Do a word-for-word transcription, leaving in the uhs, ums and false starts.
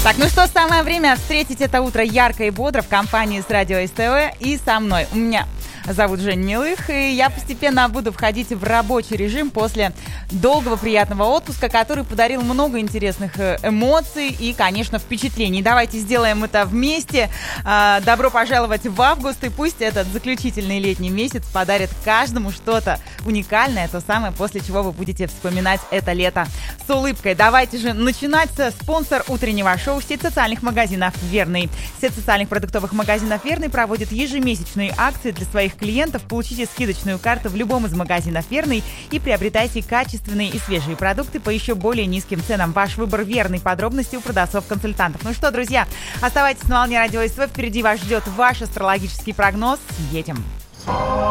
Так, ну что, самое время встретить это утро ярко и бодро в компании с Радио СТВ и со мной. У меня зовут Женя Милых, и я постепенно буду входить в рабочий режим после долгого приятного отпуска, который подарил много интересных эмоций и, конечно, впечатлений. Давайте сделаем это вместе. Добро пожаловать в август, и пусть этот заключительный летний месяц подарит каждому что-то уникальное, то самое, после чего вы будете вспоминать это лето с улыбкой. Давайте же начинать. Спонсор утреннего шоу — сеть социальных магазинов «Верный». Сеть социальных продуктовых магазинов «Верный» проводит ежемесячные акции для своих клиентов. Получите скидочную карту в любом из магазинов «Верный» и приобретайте качественные и свежие продукты по еще более низким ценам. Ваш выбор верный. Подробности у продавцов-консультантов. Ну что, друзья, оставайтесь на волне Радио СТВ. Впереди вас ждет ваш астрологический прогноз. Едем!